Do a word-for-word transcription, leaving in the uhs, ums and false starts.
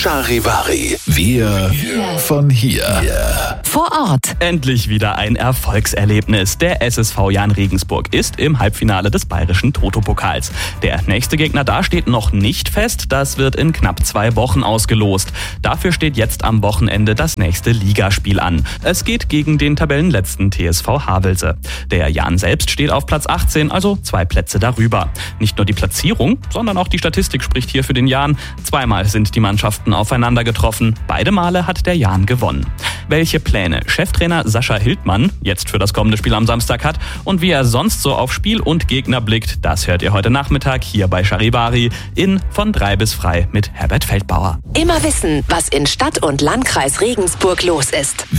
Charivari. Wir von hier. Vor Ort. Endlich wieder ein Erfolgserlebnis. Der S S V Jahn Regensburg ist im Halbfinale des bayerischen Toto-Pokals. Der nächste Gegner da steht noch nicht fest. Das wird in knapp zwei Wochen ausgelost. Dafür steht jetzt am Wochenende das nächste Ligaspiel an. Es geht gegen den Tabellenletzten T S V Havelse. Der Jahn selbst steht auf Platz achtzehn, also zwei Plätze darüber. Nicht nur die Platzierung, sondern auch die Statistik spricht hier für den Jahn. Zweimal sind die Mannschaften aufeinander getroffen. Beide Male hat der Jahn gewonnen. Welche Pläne Cheftrainer Sascha Hildmann jetzt für das kommende Spiel am Samstag hat und wie er sonst so auf Spiel und Gegner blickt, das hört ihr heute Nachmittag hier bei Charivari in Von drei bis frei mit Herbert Feldbauer. Immer wissen, was in Stadt und Landkreis Regensburg los ist.